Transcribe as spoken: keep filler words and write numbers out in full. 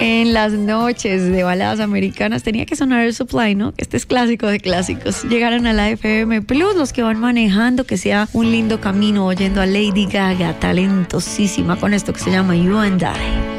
En las noches de baladas americanas tenía que sonar el Supply, ¿no? Este es clásico de clásicos. Llegaron a la F M Plus, los que van manejando, que sea un lindo camino oyendo a Lady Gaga, talentosísima, con esto que se llama You and I.